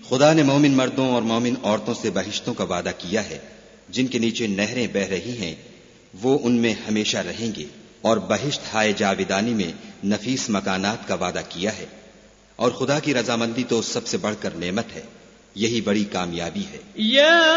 खुदा ने मोमिन मर्दों और मोमिन औरतों से बहिश्तों का वादा किया है जिनके नीचे नहरें बह रही हैं, वो उनमें हमेशा रहेंगे। और बहिश्त हाय जाविदानी में नफीस मकानात का वादा किया है। और खुदा की रजामंदी तो सबसे बढ़कर नेमत है, यही बड़ी कामयाबी है।